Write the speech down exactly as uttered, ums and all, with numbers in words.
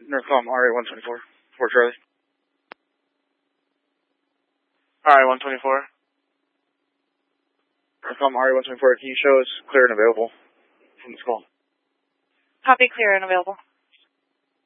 Northcom R A one twenty-four, Fort Charlie. R A one twenty-four. Northcom R A one twenty-four, can you show us clear and available from this call? Copy, clear and available.